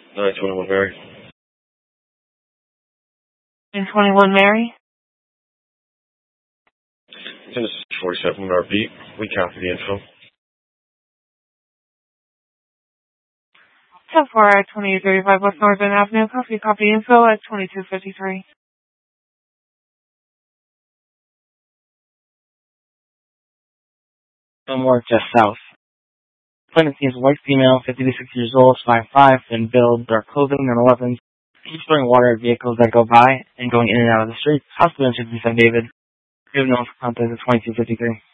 921 Mary. 921 Mary. This is 47 RB. We copy the info. 2835 West Northern Avenue. Copy info at 2253. Fillmore, just south. Plaintiff is white female, 50 to 60 years old, 5'5", thin build, dark clothing, 9/11. Keeps throwing water at vehicles that go by and going in and out of the street. Hospital in 67 David. We have no contact at 2253.